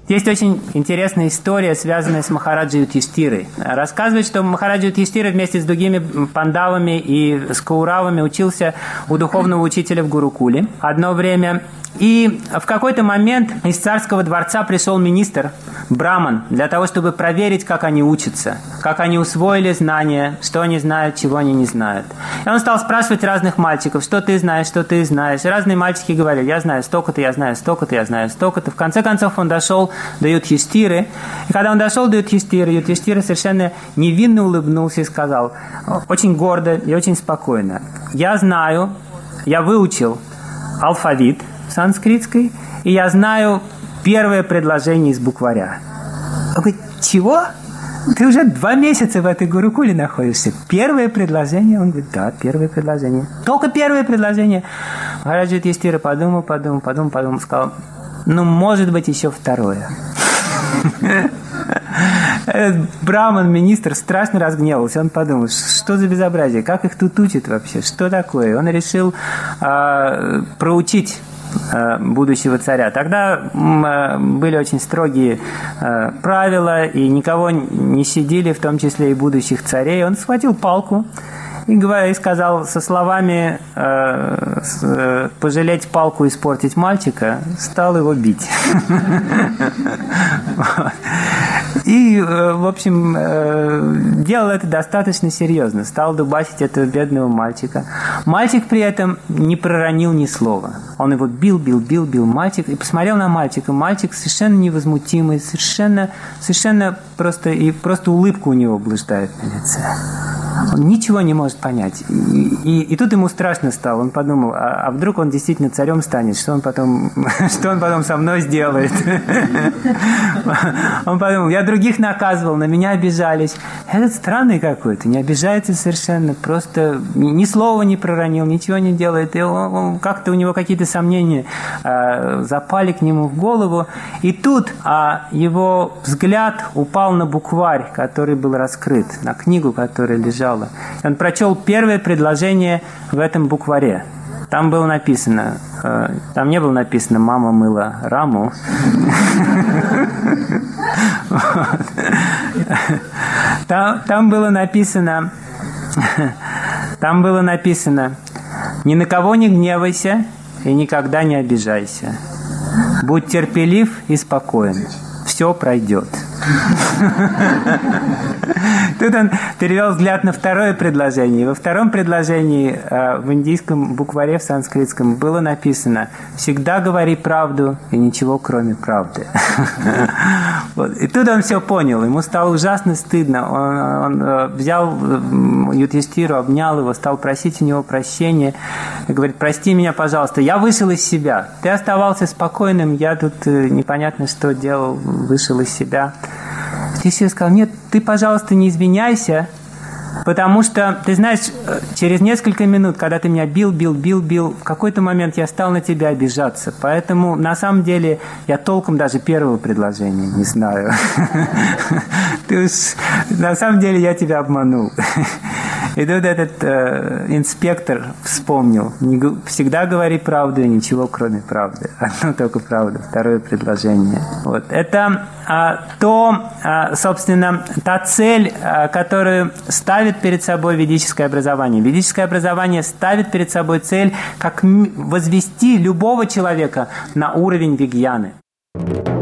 Есть очень интересная история, связанная с Махараджей Юдхиштирой. Рассказывает, что Махараджа Юдхиштира вместе с другими пандавами и с Кауравами учился у духовного учителя в Гурукуле одно время. И в какой-то момент из царского дворца пришел министр, браман, для того, чтобы проверить, как они учатся, как они усвоили знания, что они знают, чего они не знают. И он стал спрашивать разных мальчиков, что ты знаешь, что ты знаешь. И разные мальчики говорили, я знаю столько-то, я знаю столько-то, я знаю столько-то. В конце концов он дошел до Юдхиштиры. И когда он дошел до Юдхиштиры, Юдхиштира совершенно невинно улыбнулся и сказал, очень гордо и очень спокойно, я знаю, я выучил алфавит санскритской, и я знаю первое предложение из букваря. Он говорит, чего? Ты уже 2 месяца в этой Гурукуле находишься. Первое предложение? Он говорит, да, первое предложение. Только первое предложение. Махараджа Юдхиштира подумал, сказал, ну, может быть, еще второе. Этот браман, министр, страшно разгневался. Он подумал, что за безобразие, как их тут учат вообще, что такое? Он решил проучить будущего царя. Тогда были очень строгие правила, и никого не щадили, в том числе и будущих царей. Он схватил палку и сказал со словами «пожалеть палку, испортить мальчика», стал его бить. И, в общем, делал это достаточно серьезно. Стал дубасить этого бедного мальчика. Мальчик при этом не проронил ни слова. Он его бил мальчик, и посмотрел на мальчика. Мальчик совершенно невозмутимый, совершенно просто улыбка у него блуждает на лице. Он ничего не может понять. И тут ему страшно стало. Он подумал, а вдруг он действительно царем станет? Что он потом со мной сделает? Он подумал, я других наказывал, на меня обижались. Этот странный какой-то, не обижается совершенно, просто ни слова не проронил, ничего не делает. И как-то у него какие-то сомнения запали к нему в голову. И тут его взгляд упал на букварь, который был раскрыт, на книгу, которая лежала. Он прочел первое предложение в этом букваре. Там было написано, там не было написано «мама мыла раму». Там было написано «ни на кого не гневайся и никогда не обижайся. Будь терпелив и спокоен. Все пройдет». Тут он перевел взгляд на второе предложение. Во втором предложении в индийском букваре, в санскритском, было написано «всегда говори правду и ничего кроме правды». Вот. И тут он все понял. Ему стало ужасно стыдно. Он взял Юдхиштиру, обнял его, стал просить у него прощения. И говорит, прости меня, пожалуйста, я вышел из себя. Ты оставался спокойным, я тут непонятно что делал, вышел из себя. Юдхиштира сказал, нет, ты, пожалуйста, не извиняйся, потому что, ты знаешь, через несколько минут, когда ты меня бил, в какой-то момент я стал на тебя обижаться. Поэтому, на самом деле, я толком даже первого предложения не знаю. На самом деле, я тебя обманул. И тут этот инспектор вспомнил, всегда говори правду и ничего кроме правды. Одно только правда, второе предложение. Вот. Это собственно, та цель, которую ставит перед собой ведическое образование. Ведическое образование ставит перед собой цель, как возвести любого человека на уровень вигьяны.